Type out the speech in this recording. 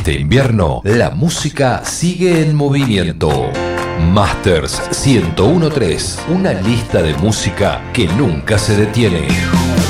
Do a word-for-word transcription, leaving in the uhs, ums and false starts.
Este invierno, la música sigue en movimiento. Masters ciento uno punto tres, una lista de música que nunca se detiene.